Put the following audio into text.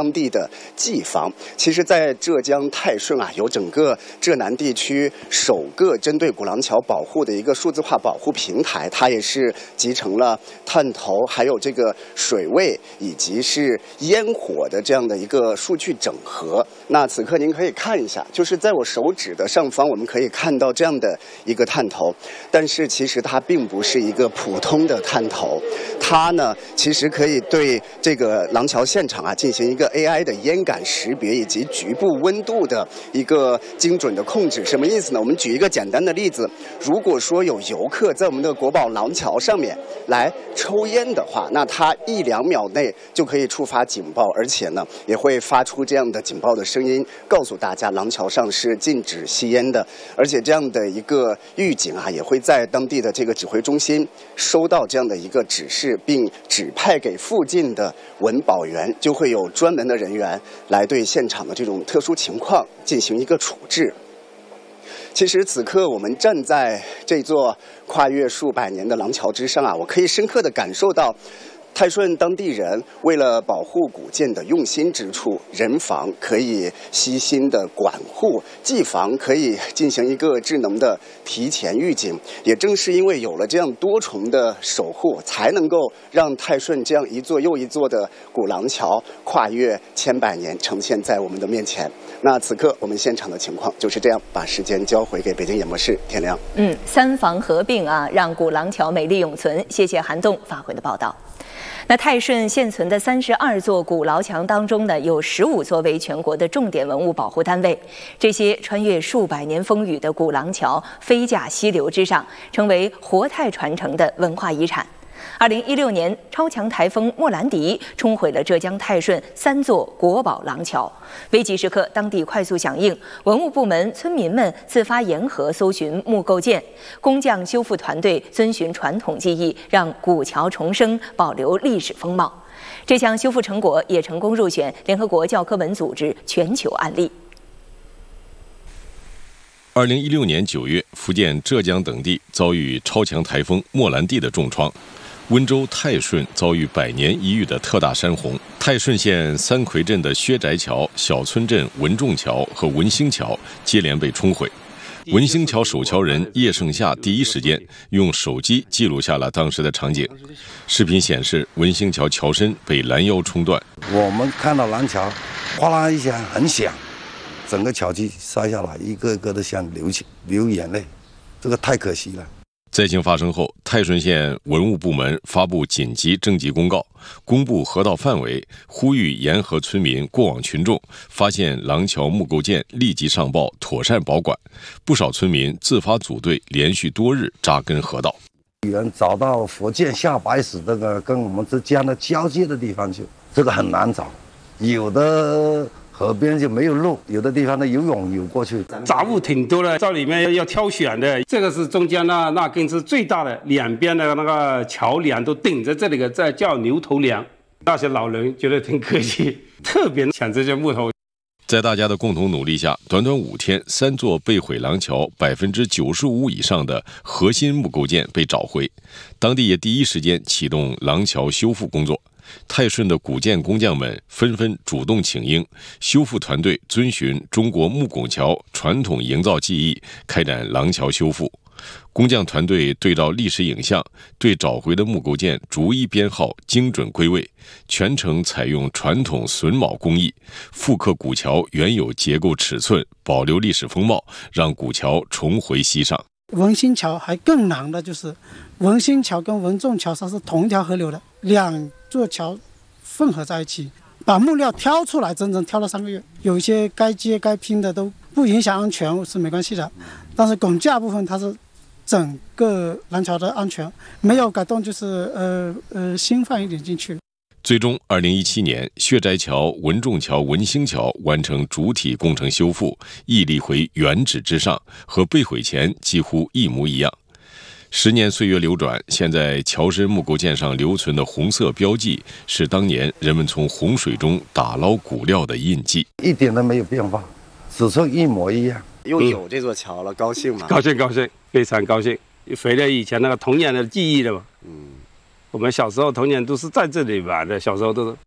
当地的技房。其实，在浙江泰顺啊，有整个浙南地区首个针对古廊桥保护的一个数字化保护平台，它也是集成了探头，还有这个水位以及是烟火的这样的一个数据整合。那此刻您可以看一下，就是在我手指的上方，我们可以看到这样的一个探头，但是其实它并不是一个普通的探头，它呢其实可以对这个廊桥现场啊进行一个 AI 的烟感识别以及局部温度的一个精准的控制。什么意思呢？我们举一个简单的例子，如果说有游客在我们的国宝廊桥上面来抽烟的话，那它1-2秒内就可以触发警报，而且呢也会发出这样的警报的声音，告诉大家廊桥上是禁止吸烟的。而且这样的一个预警啊，也会在当地的这个指挥中心收到这样的一个指示，并指派给附近的文保员，就会有专门的人员来对现场的这种特殊情况进行一个处置。其实此刻我们站在这座跨越数百年的廊桥之上啊，我可以深刻地感受到泰顺当地人为了保护古建的用心之处。人防可以悉心的管护，技防可以进行一个智能的提前预警。也正是因为有了这样多重的守护，才能够让泰顺这样一座又一座的古廊桥跨越千百年，呈现在我们的面前。那此刻我们现场的情况就是这样，把时间交回给北京演播室，天亮。 三防合并啊，让古廊桥美丽永存。谢谢韩栋发回的报道。那泰顺现存的32座古老墙当中呢，有15座为全国的重点文物保护单位。这些穿越数百年风雨的古廊桥飞架溪流之上，成为活态传承的文化遗产。2016年，超强台风莫兰迪冲毁了浙江泰顺3座国宝廊桥。危急时刻，当地快速响应，文物部门、村民们自发沿河搜寻木构件，工匠修复团队遵循传统技艺，让古桥重生，保留历史风貌。这项修复成果也成功入选联合国教科文组织全球案例。 2016年9月，福建、浙江等地遭遇超强台风莫兰蒂的重创。温州泰顺遭遇100年一遇的特大山洪，泰顺县三葵镇的薛宅桥、小村镇文仲桥和文兴桥接连被冲毁。文兴桥守桥人叶盛夏第一时间用手机记录下了当时的场景。视频显示，文兴桥桥身被拦腰冲断。 我们看到廊桥哗啦一下很响，整个桥基摔下来，一个一个的像流眼泪，这个太可惜了。 灾情发生后，泰顺县文物部门发布紧急征集公告，公布河道范围，呼吁沿河村民、过往群众发现廊桥木构件立即上报，妥善保管。不少村民自发组队，连续多日扎根河道。 有人找到福建下白石这个跟我们浙江的交界的地方去，这个很难找，有的河边就没有路，有的地方的游泳游过去， 杂物挺多的，这里面要挑选的。这个是中间那根是最大的，两边的那个桥梁都顶着这里的，这叫牛头梁。那些老人觉得挺可惜，特别抢这些木头。 在大家的共同努力下，短短5天，3座被毁廊桥95%以上的核心木构件被找回，当地也第一时间启动廊桥修复工作。泰顺的古建工匠们纷纷主动请缨，修复团队遵循中国木拱桥传统营造技艺，开展廊桥修复。工匠团队对照历史影像，对找回的木构件逐一编号，精准归位，全程采用传统榫卯工艺，复刻古桥原有结构尺寸，保留历史风貌，让古桥重回溪上。 文兴桥还更难的就是文兴桥跟文仲桥它是同一条河流的，2座桥混合在一起，把木料挑出来整整挑了3个月，有一些该接该拼的都不影响安全是没关系的，但是拱架部分它是整个廊桥的安全没有改动，就是新放一点进去。 最终2017年，薛宅桥、文仲桥、文兴桥完成主体工程修复，屹立回原址之上，和被毁前几乎一模一样。10年岁月流转，现在桥身木构件上留存的红色标记，是当年人们从洪水中打捞古料的印记， 一点都没有变化，尺寸一模一样。 又有这座桥了，高兴吗？ 高兴，非常高兴，回了以前那个童年的记忆了嘛。我们小时候童年都是在这里玩的，小时候都是